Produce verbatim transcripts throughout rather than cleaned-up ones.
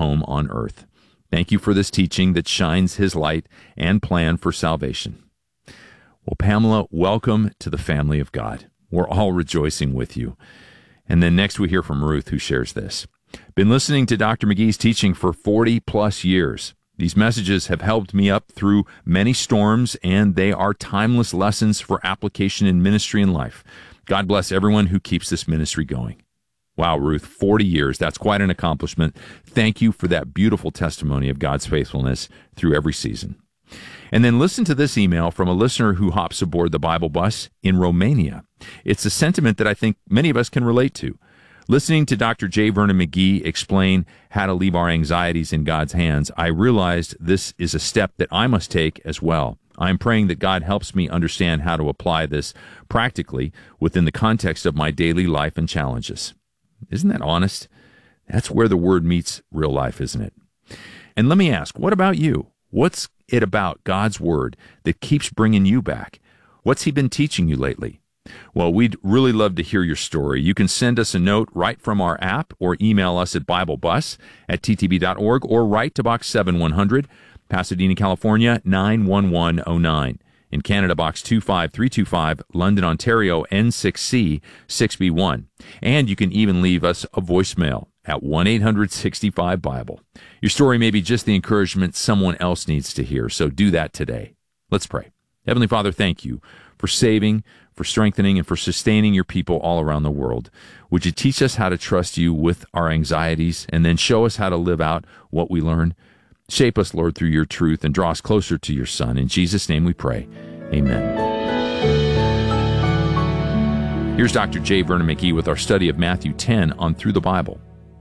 home on earth. Thank you for this teaching that shines his light and plan for salvation. Well, Pamela, welcome to the family of God. We're all rejoicing with you. And then next we hear from Ruth, who shares this. Been listening to Doctor McGee's teaching for forty plus years. These messages have helped me up through many storms, and they are timeless lessons for application in ministry and life. God bless everyone who keeps this ministry going. Wow, Ruth, forty years. That's quite an accomplishment. Thank you for that beautiful testimony of God's faithfulness through every season. And then listen to this email from a listener who hops aboard the Bible bus in Romania. It's a sentiment that I think many of us can relate to. Listening to Doctor J. Vernon McGee explain how to leave our anxieties in God's hands, I realized this is a step that I must take as well. I'm praying that God helps me understand how to apply this practically within the context of my daily life and challenges. Isn't that honest? That's where the Word meets real life, isn't it? And let me ask, what about you? What's it about God's Word that keeps bringing you back? What's He been teaching you lately? Well, we'd really love to hear your story. You can send us a note right from our app or email us at BibleBus at t t b dot org or write to Box seven one hundred, Pasadena, California, nine one one oh nine. In Canada, Box two five three two five, London, Ontario, N six C six B one. And you can even leave us a voicemail at one eight hundred sixty-five Bible. Your story may be just the encouragement someone else needs to hear, so do that today. Let's pray. Heavenly Father, thank you for saving, for strengthening, and for sustaining your people all around the world. Would you teach us how to trust you with our anxieties, and then show us how to live out what we learn? Shape us, Lord, through your truth, and draw us closer to your Son. In Jesus' name we pray. Amen. Here's Doctor J. Vernon McGee with our study of Matthew ten on Through the Bible.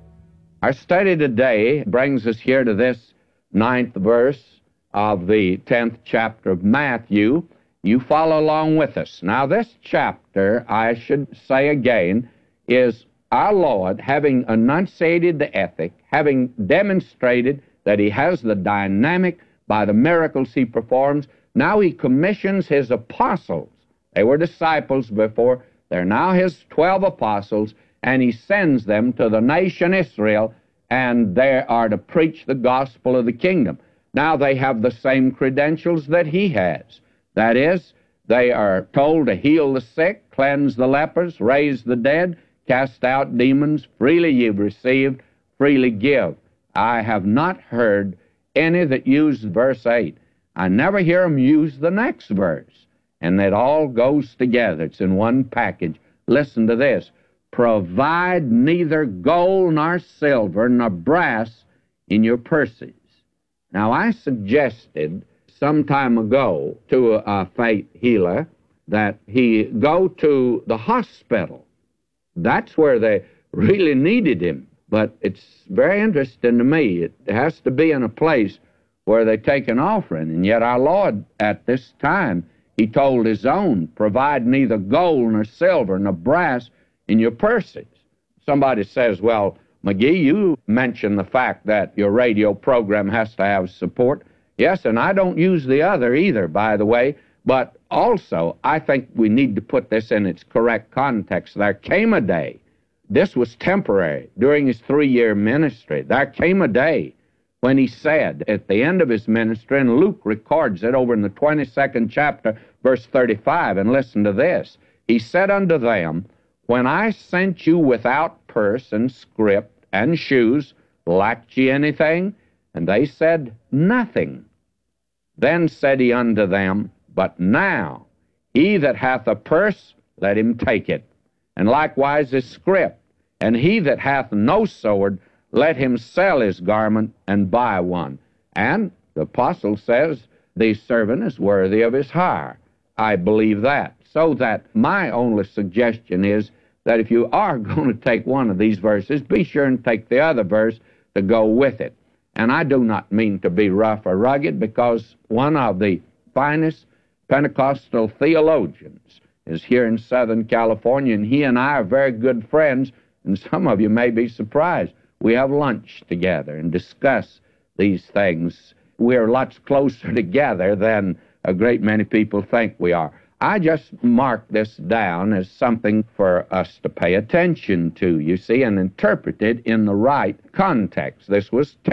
Our study today brings us here to this ninth verse of the tenth chapter of Matthew. You follow along with us. Now, this chapter, I should say again, is our Lord having enunciated the ethic, having demonstrated that He has the dynamic by the miracles He performs. Now He commissions His apostles. They were disciples before. They're now His twelve apostles, and He sends them to the nation Israel, and they are to preach the gospel of the kingdom. Now they have the same credentials that He has. That is, they are told to heal the sick, cleanse the lepers, raise the dead, cast out demons. Freely you've received, freely give. I have not heard any that use verse eight. I never hear them use the next verse. And it all goes together. It's in one package. Listen to this. Provide neither gold nor silver nor brass in your purses. Now, I suggested some time ago to a faith healer that he go to the hospital. That's where they really needed him. But it's very interesting to me. It has to be in a place where they take an offering. And yet our Lord, at this time, He told His own, provide neither gold nor silver nor brass in your purses. Somebody says, well, McGee, you mentioned the fact that your radio program has to have support. Yes, and I don't use the other either, by the way, but also I think we need to put this in its correct context. There came a day, this was temporary, during His three-year ministry, there came a day when He said at the end of His ministry, and Luke records it over in the twenty-second chapter, verse thirty-five, and listen to this. He said unto them, when I sent you without purse and scrip and shoes, lacked ye anything? And they said, nothing. Then said He unto them, but now he that hath a purse, let him take it, and likewise his scrip. And he that hath no sword, let him sell his garment and buy one. And the apostle says, the servant is worthy of his hire. I believe that. So that my only suggestion is that if you are going to take one of these verses, be sure and take the other verse to go with it. And I do not mean to be rough or rugged, because one of the finest Pentecostal theologians is here in Southern California, and he and I are very good friends, and some of you may be surprised. We have lunch together and discuss these things. We're lots closer together than a great many people think we are. I just mark this down as something for us to pay attention to, you see, and interpret it in the right context. This was